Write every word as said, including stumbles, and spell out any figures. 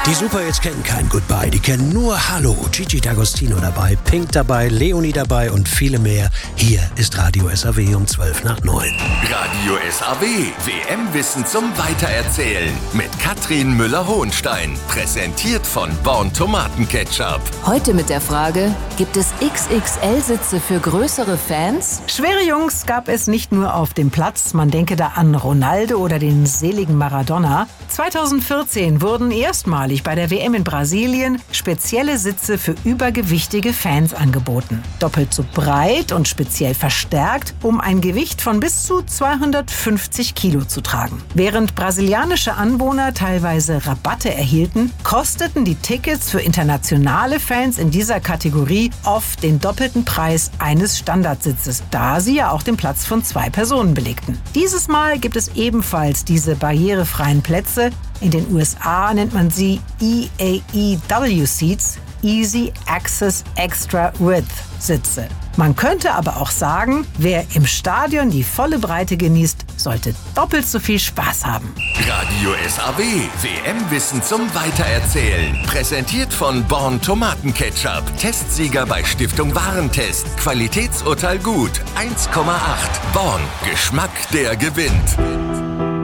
Die Superhits kennen kein Goodbye, die kennen nur Hallo. Gigi D'Agostino dabei, Pink dabei, Leonie dabei und viele mehr. Hier ist Radio S A W um zwölf nach neun. Radio S A W, W M-Wissen zum Weitererzählen. Mit Katrin Müller-Hohenstein. Präsentiert von Born Tomatenketchup. Heute mit der Frage, gibt es X X L-Sitze für größere Fans? Schwere Jungs gab es nicht nur auf dem Platz. Man denke da an Ronaldo oder den seligen Maradona. zweitausendvierzehn wurden erstmalig bei der W M in Brasilien spezielle Sitze für übergewichtige Fans angeboten. Doppelt so breit und speziell verstärkt, um ein Gewicht von bis zu zweihundertfünfzig Kilo zu tragen. Während brasilianische Anwohner teilweise Rabatte erhielten, kosteten die Tickets für internationale Fans in dieser Kategorie oft den doppelten Preis eines Standardsitzes, da sie ja auch den Platz von zwei Personen belegten. Dieses Mal gibt es ebenfalls diese barrierefreien Plätze. In den U S A nennt man sie E A E W-Seats, Easy Access Extra Width Sitze. Man könnte aber auch sagen, wer im Stadion die volle Breite genießt, sollte doppelt so viel Spaß haben. Radio S A W, W M-Wissen zum Weitererzählen. Präsentiert von Born Tomatenketchup. Testsieger bei Stiftung Warentest. Qualitätsurteil gut. eins Komma acht. Born. Geschmack, der gewinnt.